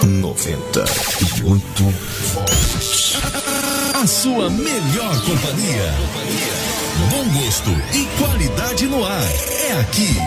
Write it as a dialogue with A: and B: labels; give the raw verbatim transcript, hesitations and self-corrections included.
A: noventa e oito volts.
B: A sua melhor companhia. Bom gosto e qualidade no ar. É aqui.